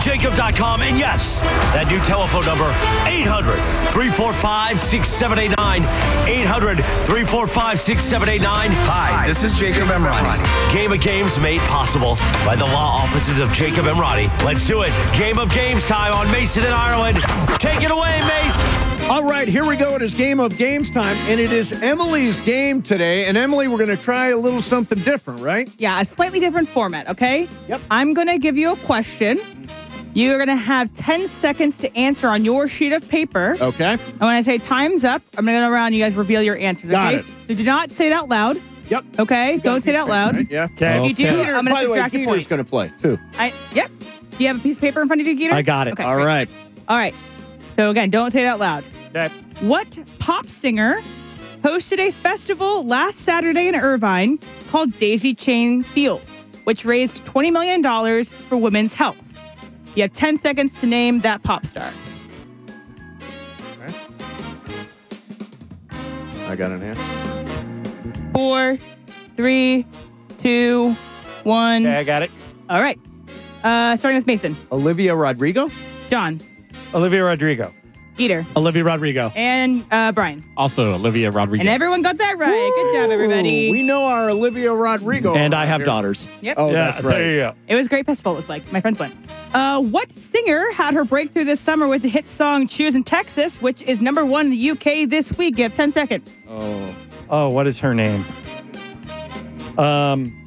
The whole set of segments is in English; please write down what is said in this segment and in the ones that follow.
JacoB.com. And yes, that new telephone number, 800-345-6789. 800-345-6789. Hi, this is Jacob Emrani. Game of Games made possible by the law offices of Jacob Emrani. Let's do it. Game of Games time on Mason in Ireland. Take it away, Mace. All right, here we go. It is Game of Games time, and it is Emily's game today. And Emily, we're going to try a little something different, right? Yeah, a slightly different format, okay? Yep. I'm going to give you a question. You're going to have 10 seconds to answer on your sheet of paper. Okay. And when I say time's up, I'm going to go around and you guys reveal your answers, Got okay? it. So do not say it out loud, Yep. okay? Don't say it out loud. Right? Yeah. Okay. If you do, Peter, I'm going by to the way, subtract a Peter's point. going to play, too. Yep. Do you have a piece of paper in front of you, Geeter? I got it. Okay, All great. right. All right. So again, don't say it out loud. Okay. What pop singer hosted a festival last Saturday in Irvine called Daisy Chain Fields, which raised $20 million for women's health? You have 10 seconds to name that pop star. I got an answer. 4, 3, 2, 1. Okay, I got it. All right. Starting with Mason. Olivia Rodrigo? John. Olivia Rodrigo. Geeter. Olivia Rodrigo. And Brian. Also Olivia Rodrigo. And everyone got that right. Good job, everybody. We know our Olivia Rodrigo. And I have here. daughters. Yep. Oh, Yeah, that's right. there you go. It was a great festival, it looked like. My friends went. What singer had her breakthrough this summer with the hit song Cheers in Texas, which is number 1 in the UK this week? You have 10 seconds. Oh, what is her name? 5,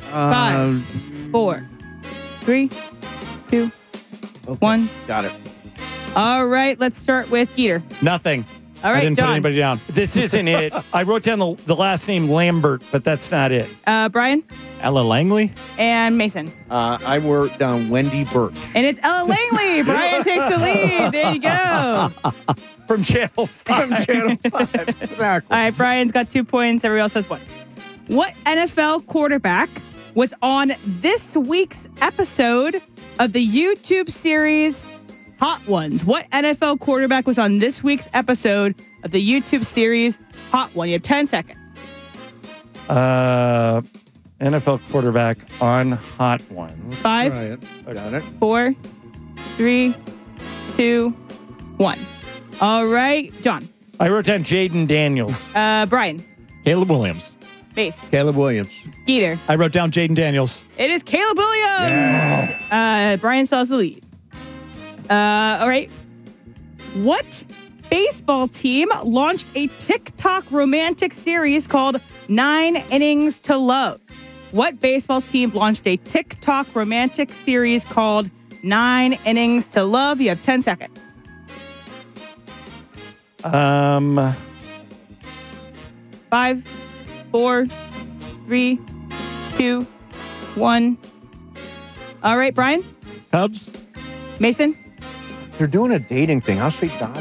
4, 3, 2, 1. Got it. All right, let's start with Geeter. Nothing. All I right, didn't put John. anybody down. This isn't it. I wrote down the last name Lambert, but that's not it. Brian Ella Langley? and Mason. I wrote down Wendy Birch. And it's Ella Langley. Brian takes the lead. There you go. From Channel 5. From Channel 5. Exactly. All right, Brian's got 2 points. Everybody else has 1. What NFL quarterback was on this week's episode of the YouTube series Hot Ones? What NFL quarterback was on this week's episode of the YouTube series Hot One? You have 10 seconds. NFL quarterback on Hot Ones. 5, Try it. Got it. 4, 3, 2, 1. All right, John. I wrote down Jaden Daniels. Brian. Caleb Williams. Base. Caleb Williams. Geeter. I wrote down Jaden Daniels. It is Caleb Williams. Brian still has the lead. All right. What baseball team launched a TikTok romantic series called 9 Innings to Love? What baseball team launched a TikTok romantic series called 9 Innings to Love? You have 10 seconds. 5, 4, 3, 2, 1. All right, Brian. Cubs? Mason. They're doing a dating thing. I'll say Dodgers.